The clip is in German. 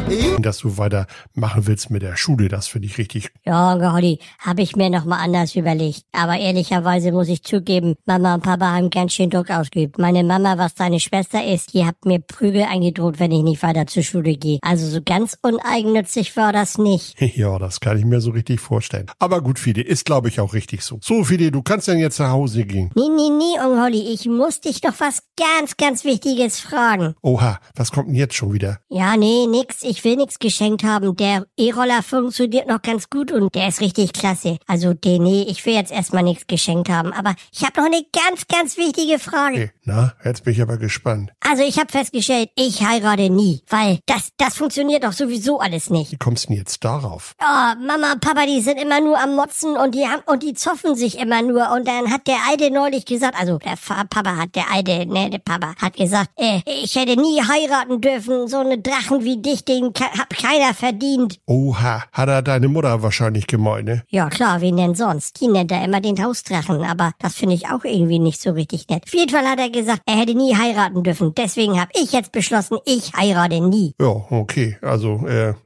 Dass du weitermachen willst mit der Schule, das finde ich richtig. Ja, Onkel Holly, habe ich mir nochmal anders überlegt. Aber ehrlicherweise muss ich zugeben, Mama und Papa haben ganz schön Druck ausgeübt. Meine Mama, was deine Schwester ist, die hat mir Prügel eingedroht, wenn ich nicht weiter zur Schule gehe. Also so ganz uneigennützig war das nicht. Ja, das kann ich mir so richtig vorstellen. Aber gut, Fide, ist glaube ich auch richtig so. So, Fide, du kannst dann jetzt nach Hause gehen. Nee, Onkel Holly, ich muss dich doch was ganz Wichtiges fragen. Oha, was kommt denn jetzt schon wieder? Ja, nee, nix. Ich will nix geschenkt haben. Der E-Roller funktioniert noch ganz gut und der ist richtig klasse. Also, ich will jetzt erstmal nichts geschenkt haben. Aber ich habe noch eine ganz wichtige Frage. Okay, na, jetzt bin ich aber gespannt. Also, ich habe festgestellt, ich heirate nie. Weil das funktioniert doch sowieso alles nicht. Wie kommst du denn jetzt darauf? Oh, Mama und Papa, die sind immer nur am Motzen und die zoffen sich immer nur. Und dann hat der Eide neulich gesagt, also der Papa hat gesagt, ich hätte nie heiraten dürfen. So eine Drachen wie dich, den hat keiner verdient. Oha, hat er deine Mutter wahrscheinlich gemeint, ne? Ja klar, wen denn sonst? Die nennt er immer den Hausdrachen, aber das finde ich auch irgendwie nicht so richtig nett. Auf jeden Fall hat er gesagt, er hätte nie heiraten dürfen. Deswegen habe ich jetzt beschlossen, ich heirate nie. Ja, okay, also